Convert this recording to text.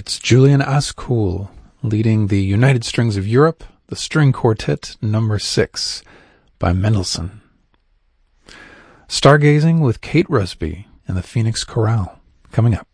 It's Julian Ascoul leading the United Strings of Europe, the String Quartet No. 6 by Mendelssohn. Stargazing with Kate Rusby and the Phoenix Chorale coming up.